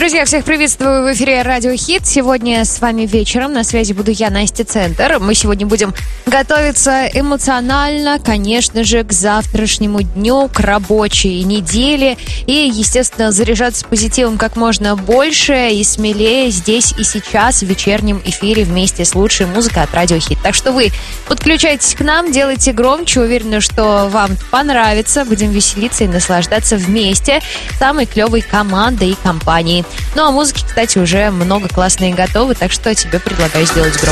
Друзья, всех приветствую в эфире Радио Хит. Сегодня с вами вечером на связи буду я, Настя Центр. Мы сегодня будем готовиться эмоционально, конечно же, к завтрашнему дню, к рабочей неделе. И, естественно, заряжаться позитивом как можно больше и смелее здесь и сейчас в вечернем эфире вместе с лучшей музыкой от Радио Хит. Так что вы подключайтесь к нам, делайте громче. Уверена, что вам понравится. Будем веселиться и наслаждаться вместе самой клевой командой и компанией. Ну а музыки, кстати, уже много классной готовы, так что тебе предлагаю сделать громче.